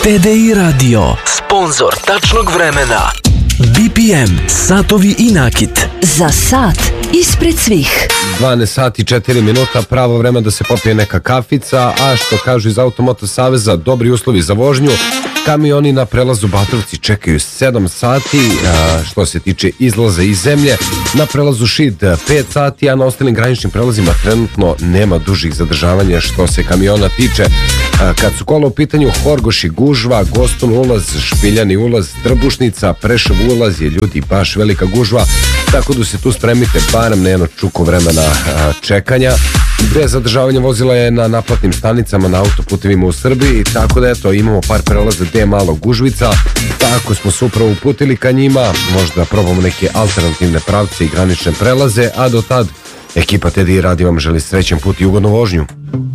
TDI Radio, sponzor tačnog vremena. BPM, satovi i nakit. Za sat ispred svih. 12 sati 4 minuta, pravo vreme da se popije neka kafica, a što kažu iz Automoto Saveza, dobri uslovi za vožnju. Kamioni na prelazu Batrovci čekaju 7 sati, što se tiče izlaza iz zemlje. Na prelazu Šid 5 sati, a na ostalim graničnim prelazima trenutno nema dužih zadržavanja što se kamiona tiče. Kad su kola u pitanju, Horgoš i gužva, Gostun ulaz, Špiljani ulaz, Trbušnica, Prešev ulaz je ljudi baš velika gužva, tako da se tu spremite barem na jedno čuko vremena čekanja. Gde zadržavanje vozila je na naplatnim stanicama na autoputevima u Srbiji, tako da eto, imamo par prelaza gde je malo gužvica, tako smo se upravo uputili ka njima, možda probamo neke alternativne pravce i granične prelaze, a do tad ekipa TDI Radio vam želi srećan put i ugodnu vožnju.